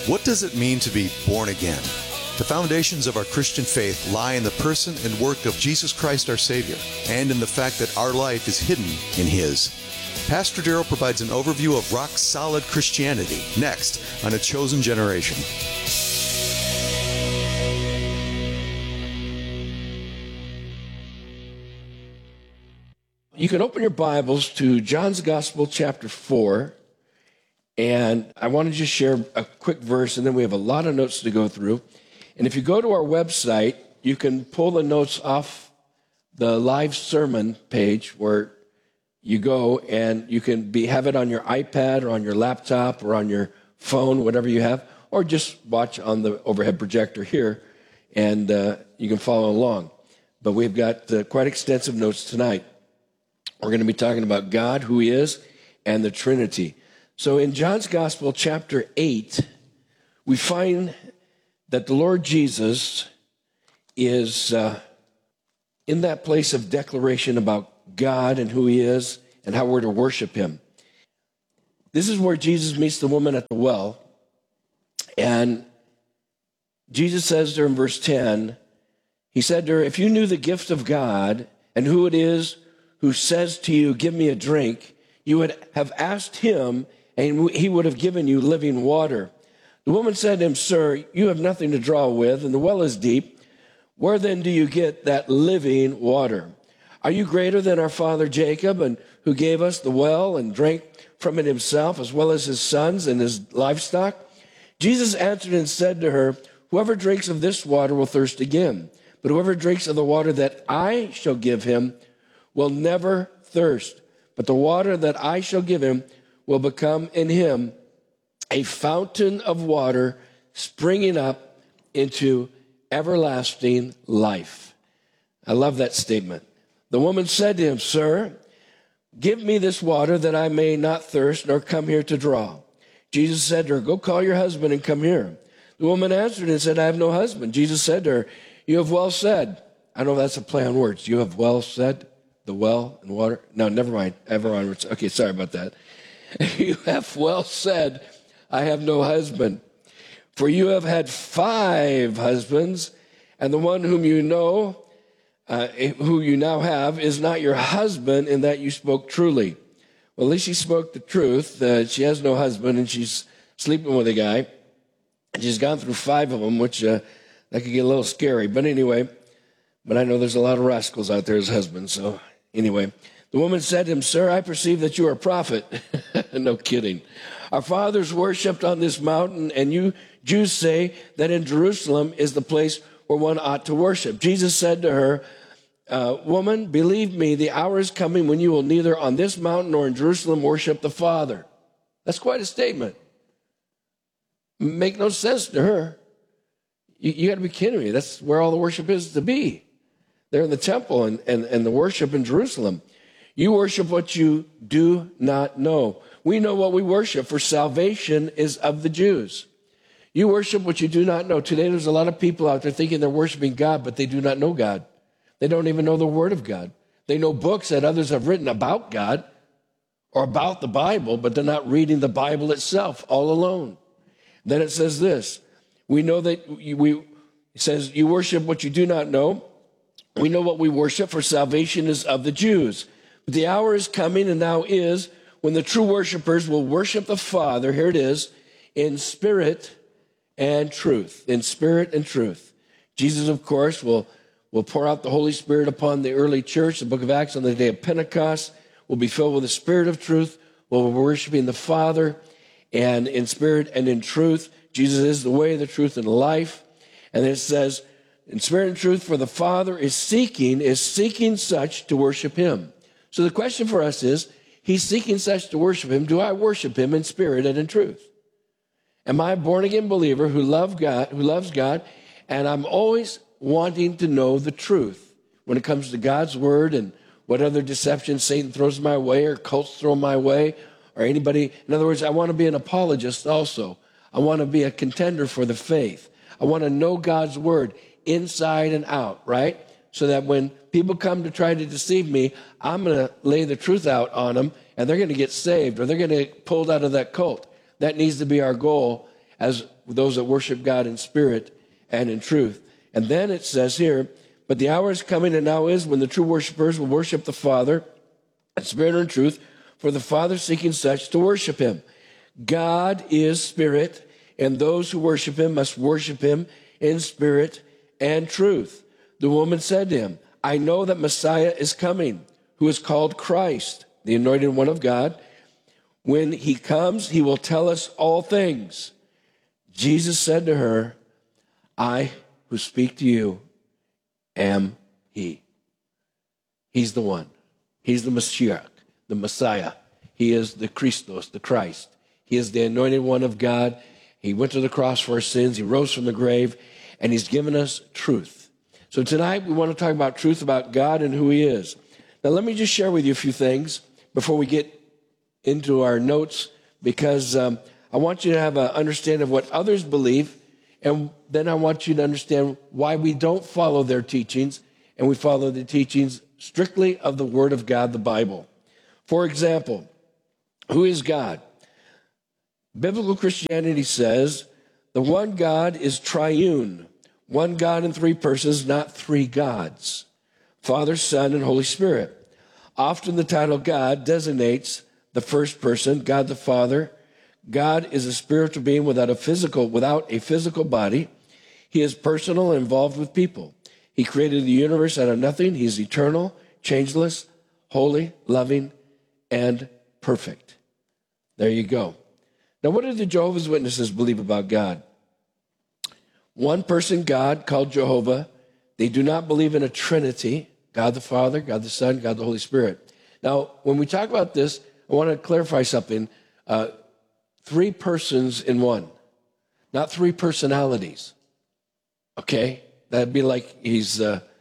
What does it mean to be born again? The foundations of our Christian faith lie in the person and work of Jesus Christ our Savior, and in the fact that our life is hidden in His. Pastor Darrell provides an overview of rock-solid Christianity, next on A Chosen Generation. You can open your Bibles to John's Gospel, chapter 4, and I want to just share a quick verse, and then we have a lot of notes to go through. And if you go to our website, you can pull the notes off the live sermon page where you go, and you can have it on your iPad or on your laptop or on your phone, whatever you have, or just watch on the overhead projector here, and you can follow along. But we've got quite extensive notes tonight. We're going to be talking about God, who He is, and the Trinity. So in John's Gospel, chapter 8, we find that the Lord Jesus is in that place of declaration about God and who He is and how we're to worship Him. This is where Jesus meets the woman at the well. And Jesus says to her in verse 10, He said to her, "If you knew the gift of God and who it is who says to you, 'Give me a drink,' you would have asked Him, and He would have given you living water." The woman said to Him, "Sir, you have nothing to draw with, and the well is deep. Where then do you get that living water? Are you greater than our father Jacob, and who gave us the well and drank from it himself, as well as his sons and his livestock?" Jesus answered and said to her, "Whoever drinks of this water will thirst again, but whoever drinks of the water that I shall give him will never thirst. But the water that I shall give him will become in him a fountain of water springing up into everlasting life." I love that statement. The woman said to Him, "Sir, give me this water that I may not thirst nor come here to draw." Jesus said to her, "Go call your husband and come here." The woman answered and said, "I have no husband." Jesus said to her, "You have well said." I know that's a play on words. You have well said. The well and water. No, never mind. Ever onwards. Okay, sorry about that. "You have well said, I have no husband. For you have had 5 husbands, and the one whom you know, who you now have, is not your husband, in that you spoke truly." Well, at least she spoke the truth. She has no husband, and she's sleeping with a guy. And she's gone through 5 of them, which that could get a little scary. But anyway, but I know there's a lot of rascals out there as husbands, so anyway. The woman said to Him, "Sir, I perceive that you are a prophet." No kidding. "Our fathers worshipped on this mountain, and you Jews say that in Jerusalem is the place where one ought to worship." Jesus said to her, "Woman, believe me, the hour is coming when you will neither on this mountain nor in Jerusalem worship the Father." That's quite a statement. Make no sense to her. You got to be kidding me. That's where all the worship is to be. They're in the temple and the worship in Jerusalem. "You worship what you do not know. We know what we worship, for salvation is of the Jews." You worship what you do not know. Today there's a lot of people out there thinking they're worshiping God, but they do not know God. They don't even know the Word of God. They know books that others have written about God or about the Bible, but they're not reading the Bible itself all alone. Then it says this, we know that it says, "You worship what you do not know. We know what we worship, for salvation is of the Jews. But the hour is coming, and now is, when the true worshipers will worship the Father," here it is, "in spirit and truth." In spirit and truth. Jesus, of course, will pour out the Holy Spirit upon the early church. The book of Acts, on the day of Pentecost, will be filled with the Spirit of truth. We'll be worshiping the Father, and in spirit and in truth. Jesus is the way, the truth, and the life. And then it says, in spirit and truth, for the Father is seeking such to worship Him. So the question for us is, He's seeking such to worship Him. Do I worship Him in spirit and in truth? Am I a born-again believer who loves God, and I'm always wanting to know the truth when it comes to God's Word and what other deceptions Satan throws my way or cults throw my way or anybody. In other words, I want to be an apologist also. I want to be a contender for the faith. I want to know God's Word inside and out, right? So that when people come to try to deceive me, I'm going to lay the truth out on them, and they're going to get saved, or they're going to get pulled out of that cult. That needs to be our goal as those that worship God in spirit and in truth. And then it says here, but the hour is coming and now is when the true worshipers will worship the Father in spirit and truth, for the Father seeking such to worship him. God is spirit, and those who worship him must worship him in spirit and truth. The woman said to him, I know that Messiah is coming, who is called Christ, the anointed one of God. When he comes, he will tell us all things. Jesus said to her, I who speak to you am he. He's the one. He's the Mashiach, the Messiah. He is the Christos, the Christ. He is the anointed one of God. He went to the cross for our sins. He rose from the grave, and he's given us truth. So tonight we want to talk about truth about God and who he is. Now let me just share with you a few things before we get into our notes, because I want you to have an understanding of what others believe, and then I want you to understand why we don't follow their teachings, and we follow the teachings strictly of the Word of God, the Bible. For example, who is God? Biblical Christianity says the one God is triune, one God in three persons, not three gods, Father, Son, and Holy Spirit. Often the title God designates the first person, God the Father. God is a spiritual being without a physical body. He is personal and involved with people. He created the universe out of nothing. He's eternal, changeless, holy, loving, and perfect. There you go. Now, what do the Jehovah's Witnesses believe about God? One person, God, called Jehovah. They do not believe in a Trinity, God the Father, God the Son, God the Holy Spirit. Now, when we talk about this, I want to clarify something. Three persons in one, not three personalities. Okay? That'd be like he's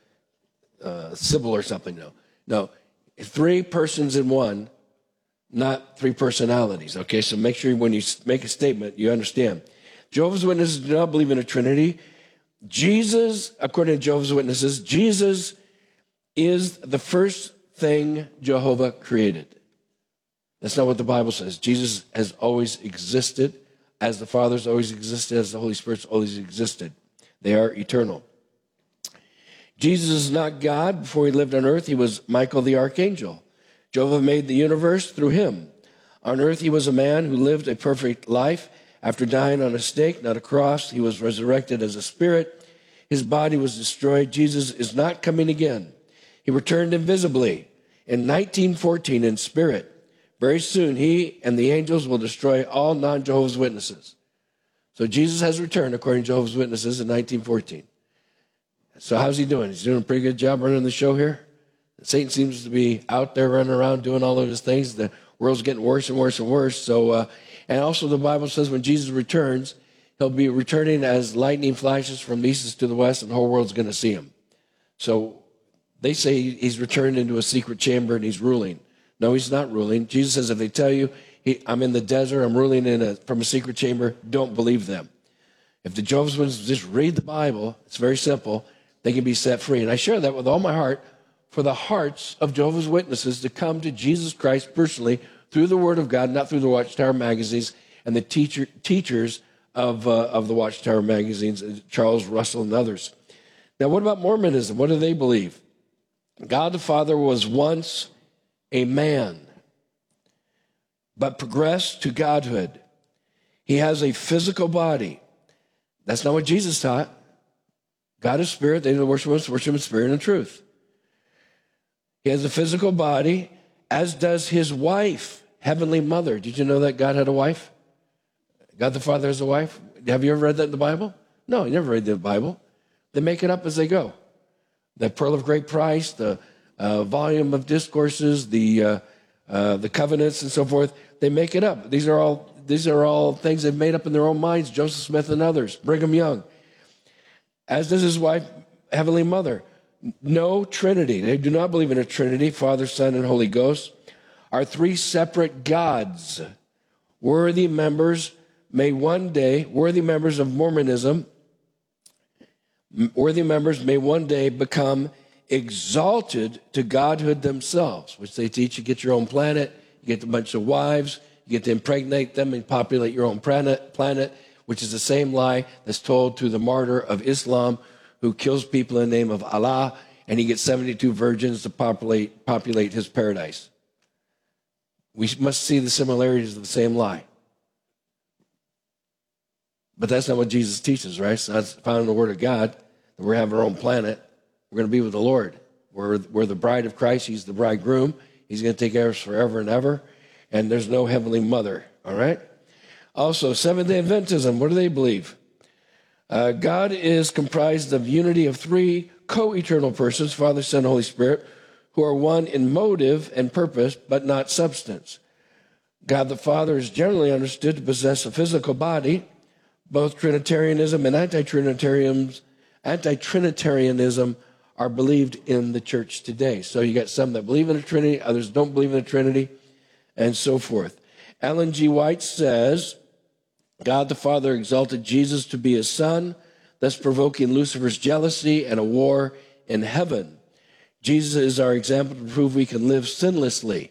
Sybil or something. No, three persons in one, not three personalities. Okay, so make sure when you make a statement, you understand. Jehovah's Witnesses do not believe in a Trinity. Jesus, according to Jehovah's Witnesses, Jesus is the first thing Jehovah created. That's not what the Bible says. Jesus has always existed, as the Father's always existed, as the Holy Spirit's always existed. They are eternal. Jesus is not God. Before he lived on earth, he was Michael the archangel. Jehovah made the universe through him. On earth, he was a man who lived a perfect life. After dying on a stake, not a cross, he was resurrected as a spirit. His body was destroyed. Jesus is not coming again. He returned invisibly in 1914 in spirit. Very soon, he and the angels will destroy all non-Jehovah's Witnesses. So Jesus has returned, according to Jehovah's Witnesses, in 1914. So how's he doing? He's doing a pretty good job running the show here. Satan seems to be out there running around doing all of his things. The world's getting worse and worse and worse. So, and also the Bible says when Jesus returns, he'll be returning as lightning flashes from the east to the west, and the whole world's going to see him. So they say he's returned into a secret chamber and he's ruling. No, he's not ruling. Jesus says if they tell you, I'm in the desert, I'm ruling from a secret chamber, don't believe them. If the Jehovah's Witnesses just read the Bible, it's very simple, they can be set free. And I share that with all my heart for the hearts of Jehovah's Witnesses to come to Jesus Christ personally through the Word of God, not through the Watchtower magazines and the teachers of the Watchtower magazines, Charles Russell and others. Now, what about Mormonism? What do they believe? God the Father was once a man, but progressed to godhood. He has a physical body. That's not what Jesus taught. God is spirit. They that worship him in spirit and truth. He has a physical body, as does his wife, Heavenly Mother. Did you know that God had a wife? God the Father has a wife? Have you ever read that in the Bible? No, you never read the Bible. They make it up as they go. The Pearl of Great Price, the volume of discourses, the covenants and so forth, they make it up. These are all things they've made up in their own minds, Joseph Smith and others, Brigham Young. As does his wife, Heavenly Mother. No Trinity. They do not believe in a Trinity, Father, Son, and Holy Ghost, are three separate gods. Worthy members of Mormonism, worthy members may one day become exalted to godhood themselves, which they teach. You get your own planet, you get a bunch of wives, you get to impregnate them and populate your own planet which is the same lie that's told to the martyr of Islam who kills people in the name of Allah, and he gets 72 virgins to populate his paradise. We must see the similarities of the same lie. But that's not what Jesus teaches, right? It's not found in the Word of God that we're having our own planet. We're going to be with the Lord. We're the bride of Christ. He's the bridegroom. He's going to take care of us forever and ever. And there's no heavenly mother, all right? Also, Seventh-day Adventism, what do they believe? God is comprised of unity of three co-eternal persons, Father, Son, Holy Spirit, who are one in motive and purpose, but not substance. God the Father is generally understood to possess a physical body. Both Trinitarianism and anti-Trinitarianism are believed in the church today. So you got some that believe in the Trinity, others don't believe in the Trinity, and so forth. Ellen G. White says, God the Father exalted Jesus to be his son, thus provoking Lucifer's jealousy and a war in heaven. Jesus is our example to prove we can live sinlessly.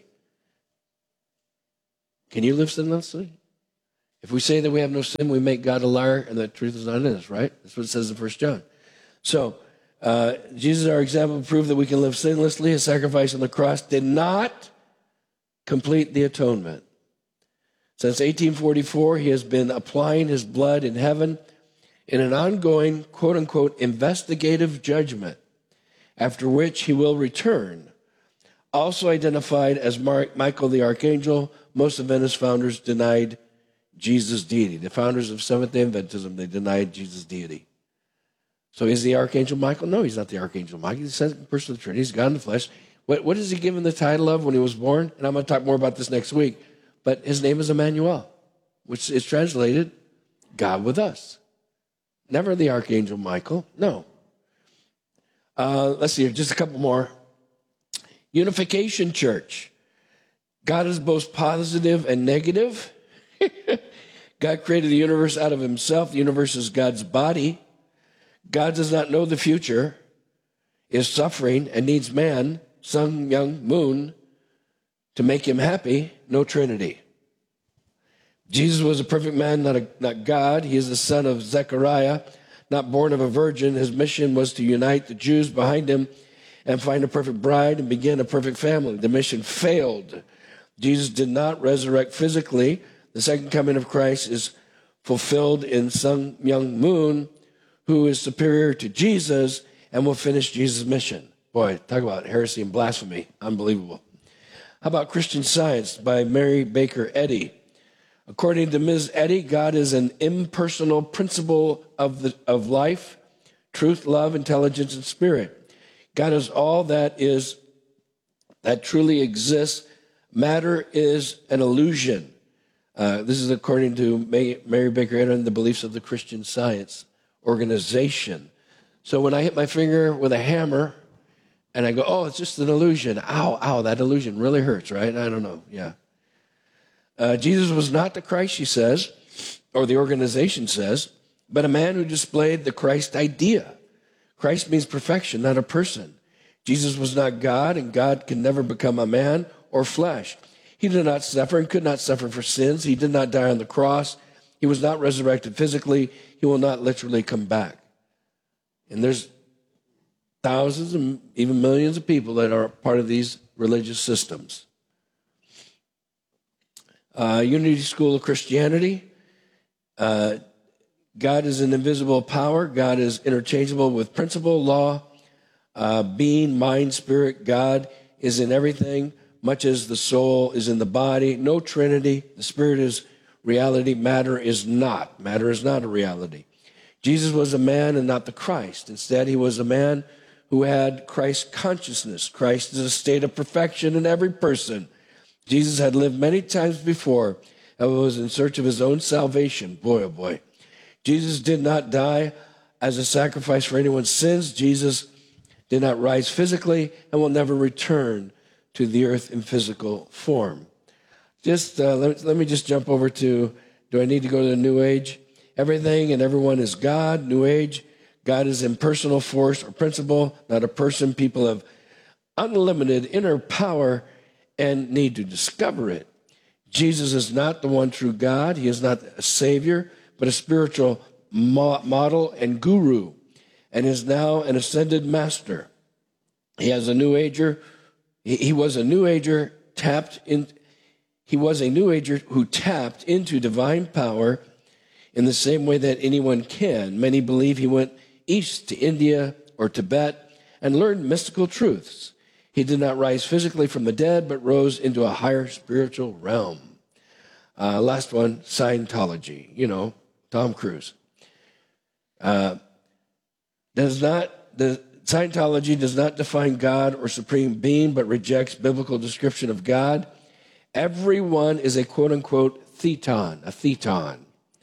Can you live sinlessly? If we say that we have no sin, we make God a liar, and the truth is not in us, right? That's what it says in 1 John. So, Jesus is our example to prove that we can live sinlessly. His sacrifice on the cross did not complete the atonement. Since 1844, he has been applying his blood in heaven in an ongoing, quote-unquote, investigative judgment, after which he will return. Also identified as Michael the Archangel, most Adventist founders denied Jesus' deity. The founders of Seventh-day Adventism, they denied Jesus' deity. So is the Archangel Michael? No, he's not the Archangel Michael. He's the second person of the Trinity. He's God in the flesh. What is he given the title of when he was born? And I'm going to talk more about this next week. But his name is Emmanuel, which is translated God with us. Never the Archangel Michael. No. Let's see here, just a couple more. Unification Church. God is both positive and negative. God created the universe out of himself. The universe is God's body. God does not know the future, is suffering, and needs man, sun, young, moon, to make him happy. No Trinity. Jesus was a perfect man, not God. He is the son of Zechariah, not born of a virgin. His mission was to unite the Jews behind him and find a perfect bride and begin a perfect family. The mission failed. Jesus did not resurrect physically. The second coming of Christ is fulfilled in Sun Myung Moon, who is superior to Jesus and will finish Jesus' mission. Boy, talk about heresy and blasphemy. Unbelievable. How about Christian Science by Mary Baker Eddy? According to Ms. Eddy, God is an impersonal principle of life, truth, love, intelligence, and spirit. God is all that truly exists. Matter is an illusion. This is according to Mary Baker Eddy and the beliefs of the Christian Science organization. So when I hit my finger with a hammer and I go, oh, it's just an illusion. Ow, that illusion really hurts, right? I don't know, yeah. Jesus was not the Christ, she says, or the organization says, but a man who displayed the Christ idea. Christ means perfection, not a person. Jesus was not God, and God can never become a man or flesh. He did not suffer and could not suffer for sins. He did not die on the cross. He was not resurrected physically. He will not literally come back. And there's thousands and even millions of people that are part of these religious systems. Unity School of Christianity. God is an invisible power. God is interchangeable with principle, law, being, mind, spirit. God is in everything, much as the soul is in the body. No Trinity. The spirit is reality. Matter is not. Matter is not a reality. Jesus was a man and not the Christ. Instead, he was a man who had Christ consciousness. Christ is a state of perfection in every person. Jesus had lived many times before and was in search of his own salvation. Boy, oh boy. Jesus did not die as a sacrifice for anyone's sins. Jesus did not rise physically and will never return to the earth in physical form. Let me just jump over to, do I need to go to the New Age? Everything and everyone is God. New Age, God is impersonal force or principle, not a person. People have unlimited inner power and need to discover it. Jesus is not the one true God. He is not a savior, but a spiritual model and guru, and is now an ascended master. He was a New Ager who tapped into divine power in the same way that anyone can. Many believe he went east to India or Tibet and learned mystical truths. He did not rise physically from the dead, but rose into a higher spiritual realm. Last one, Scientology. You know, Tom Cruise. Scientology does not define God or supreme being, but rejects biblical description of God. Everyone is a quote-unquote thetan,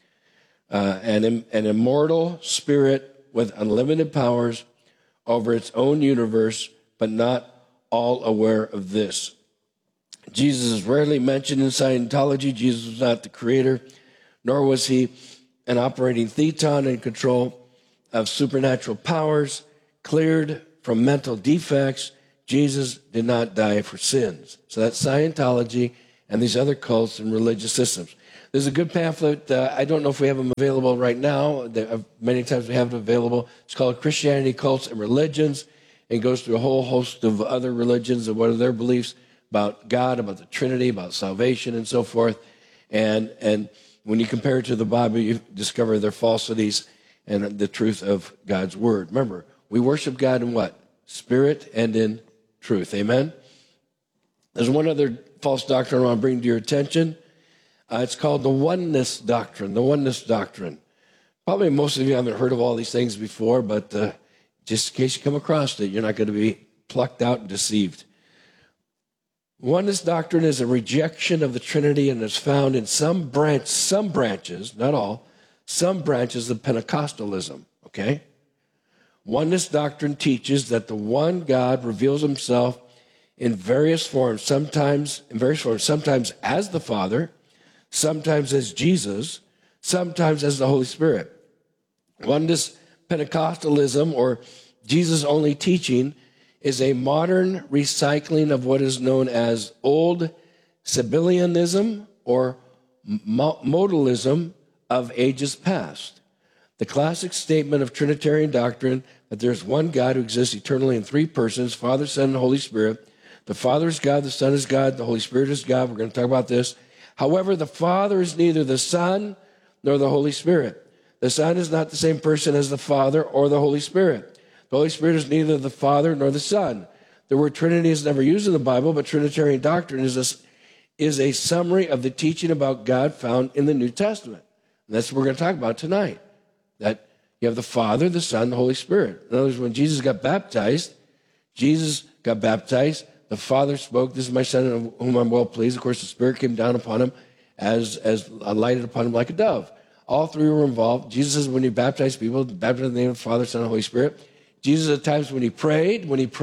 an immortal spirit with unlimited powers over its own universe, but not all aware of this. Jesus is rarely mentioned in Scientology. Jesus was not the creator, nor was he an operating thetan in control of supernatural powers, cleared from mental defects. Jesus did not die for sins. So that's Scientology and these other cults and religious systems. There's a good pamphlet. I don't know if we have them available right now. Many times we have it available. It's called Christianity, Cults, and Religions. It goes through a whole host of other religions and what are their beliefs about God, about the Trinity, about salvation, and so forth. And when you compare it to the Bible, you discover their falsities and the truth of God's word. Remember, we worship God in what? Spirit and in truth. Amen? There's one other false doctrine I want to bring to your attention. It's called the oneness doctrine. The oneness doctrine. Probably most of you haven't heard of all these things before, but just in case you come across it, you're not going to be plucked out and deceived. Oneness doctrine is a rejection of the Trinity and is found in some branches, not all, some branches of Pentecostalism, okay? Oneness doctrine teaches that the one God reveals himself in various forms, sometimes as the Father, sometimes as Jesus, sometimes as the Holy Spirit. Oneness Pentecostalism, or Jesus-only teaching, is a modern recycling of what is known as old Sabellianism or modalism of ages past. The classic statement of Trinitarian doctrine that there's one God who exists eternally in three persons, Father, Son, and Holy Spirit. The Father is God, the Son is God, the Holy Spirit is God. We're going to talk about this. However, the Father is neither the Son nor the Holy Spirit. The Son is not the same person as the Father or the Holy Spirit. The Holy Spirit is neither the Father nor the Son. The word Trinity is never used in the Bible, but Trinitarian doctrine is a summary of the teaching about God found in the New Testament. And that's what we're going to talk about tonight. That you have the Father, the Son, the Holy Spirit. In other words, when Jesus got baptized, the Father spoke, "This is my Son in whom I'm well pleased." Of course, the Spirit came down upon him as lighted upon him like a dove. All three were involved. Jesus says when he baptized people, baptized in the name of the Father, Son, and Holy Spirit. Jesus at times when he prayed,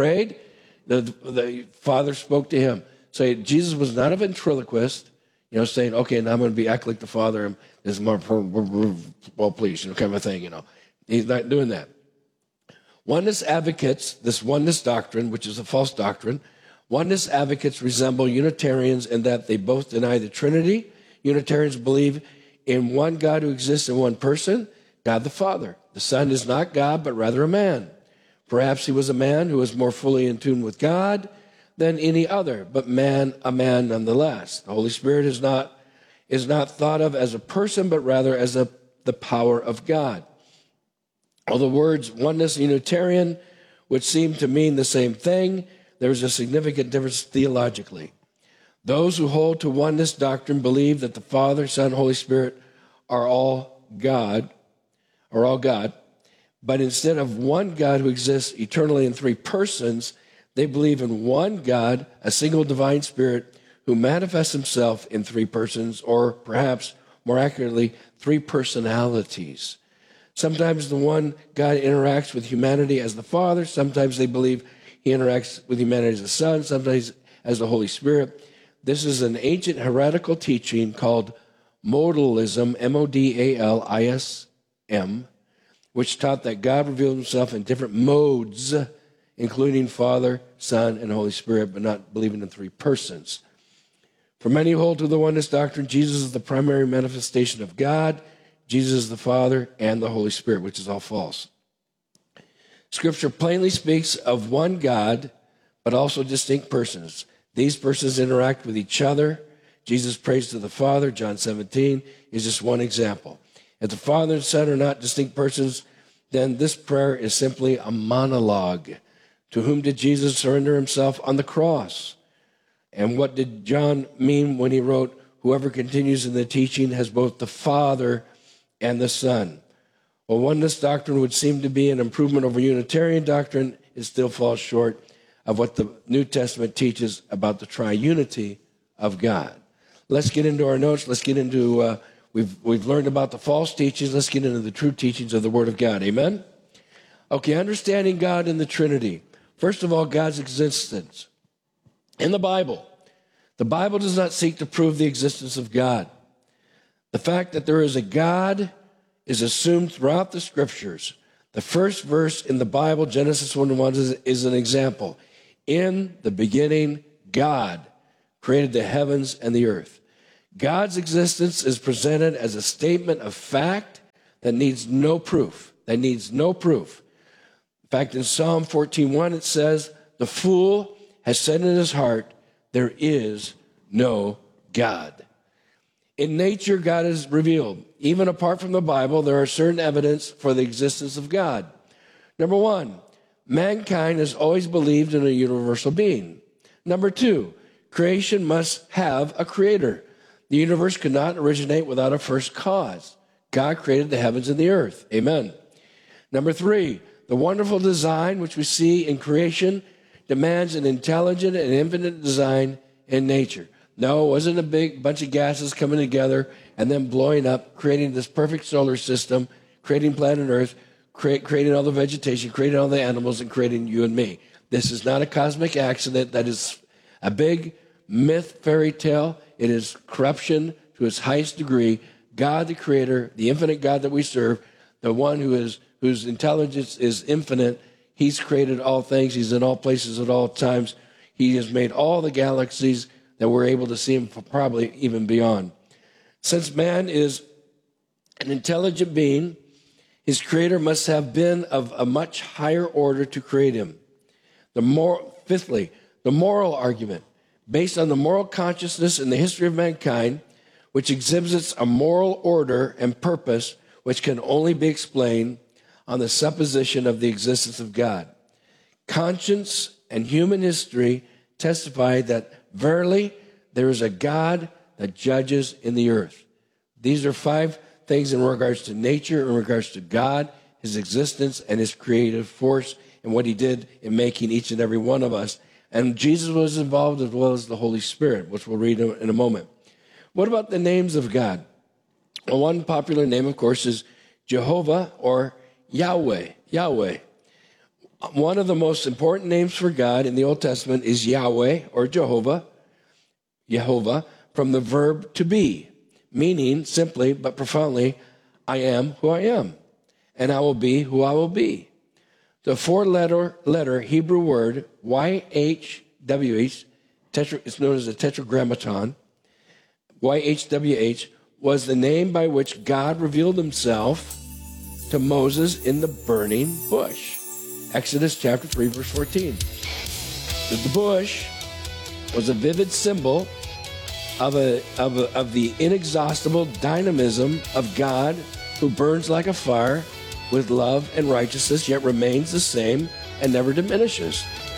the Father spoke to him. So Jesus was not a ventriloquist, saying, "Okay, now I'm going to be act like the Father. And this is my well pleased," kind of a thing. He's not doing that. Oneness advocates this oneness doctrine, which is a false doctrine. Oneness advocates resemble Unitarians in that they both deny the Trinity. Unitarians believe in one God who exists in one person, God the Father. The Son is not God, but rather a man. Perhaps he was a man who was more fully in tune with God than any other, but a man nonetheless. The Holy Spirit is not thought of as a person, but rather as the power of God. All the words oneness and Unitarian, which seem to mean the same thing, there is a significant difference theologically. Those who hold to oneness doctrine believe that the Father, Son, Holy Spirit are all God, but instead of one God who exists eternally in three persons, they believe in one God, a single divine Spirit, who manifests himself in three persons, or perhaps more accurately, three personalities. Sometimes the one God interacts with humanity as the Father. Sometimes they believe he interacts with humanity as the Son, sometimes as the Holy Spirit. This is an ancient heretical teaching called modalism, M-O-D-A-L-I-S-M, which taught that God revealed himself in different modes, including Father, Son, and Holy Spirit, but not believing in three persons. For many who hold to the oneness doctrine, Jesus is the primary manifestation of God. Jesus the Father, and the Holy Spirit, which is all false. Scripture plainly speaks of one God, but also distinct persons. These persons interact with each other. Jesus prays to the Father, John 17, is just one example. If the Father and Son are not distinct persons, then this prayer is simply a monologue. To whom did Jesus surrender himself on the cross? And what did John mean when he wrote, whoever continues in the teaching has both the Father and the Son? Well, oneness doctrine would seem to be an improvement over Unitarian doctrine. It still falls short of what the New Testament teaches about the triunity of God. Let's get into our notes. Let's get into, we've learned about the false teachings. Let's get into the true teachings of the Word of God. Amen? Okay, understanding God in the Trinity. First of all, God's existence. In the Bible does not seek to prove the existence of God. The fact that there is a God is assumed throughout the Scriptures. The first verse in the Bible, Genesis 1:1, is an example. In the beginning, God created the heavens and the earth. God's existence is presented as a statement of fact that needs no proof. In fact, in Psalm 14:1, it says, the fool has said in his heart, there is no God. In nature, God is revealed. Even apart from the Bible, there are certain evidence for the existence of God. Number one, mankind has always believed in a universal being. Number two, creation must have a creator. The universe could not originate without a first cause. God created the heavens and the earth. Amen. Number three, the wonderful design which we see in creation demands an intelligent and infinite design in nature. No, it wasn't a big bunch of gases coming together and then blowing up, creating this perfect solar system, creating planet Earth, creating all the vegetation, creating all the animals, and creating you and me. This is not a cosmic accident. That is a big myth, fairy tale. It is corruption to its highest degree. God, the Creator, the infinite God that we serve, the one whose intelligence is infinite, He's created all things. He's in all places at all times. He has made all the galaxies that we're able to see Him, probably even beyond. Since man is an intelligent being, his Creator must have been of a much higher order to create him. Fifthly, the moral argument, based on the moral consciousness in the history of mankind, which exhibits a moral order and purpose which can only be explained on the supposition of the existence of God. Conscience and human history testify that verily there is a God that judges in the earth. These are 5 things in regards to nature, in regards to God, His existence, and His creative force, and what He did in making each and every one of us. And Jesus was involved as well as the Holy Spirit, which we'll read in a moment. What about the names of God? Well, one popular name, of course, is Jehovah or Yahweh. Yahweh. One of the most important names for God in the Old Testament is Yahweh or Jehovah, from the verb to be, meaning simply but profoundly, I am who I am, and I will be who I will be. The 4-letter Hebrew word YHWH, it's known as a tetragrammaton, YHWH, was the name by which God revealed Himself to Moses in the burning bush. Exodus chapter 3, verse 14. The bush was a vivid symbol of the inexhaustible dynamism of God, who burns like a fire with love and righteousness, yet remains the same and never diminishes.